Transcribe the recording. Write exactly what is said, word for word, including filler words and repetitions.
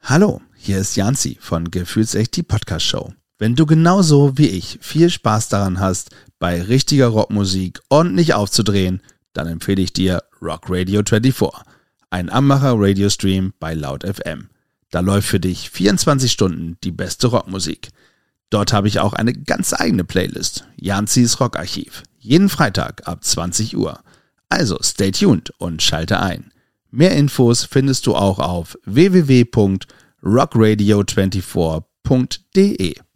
Hallo, hier ist Janzi von Gefühlsecht, die Podcast-Show. Wenn du genauso wie ich viel Spaß daran hast, bei richtiger Rockmusik ordentlich aufzudrehen, dann empfehle ich dir Rock Radio vierundzwanzig, ein Anmacher-Radiostream bei Laut F M. Da läuft für dich vierundzwanzig Stunden die beste Rockmusik. Dort habe ich auch eine ganz eigene Playlist, Janzis Rockarchiv, jeden Freitag ab zwanzig Uhr. Also stay tuned und schalte ein. Mehr Infos findest du auch auf w w w punkt rock radio vierundzwanzig punkt d e.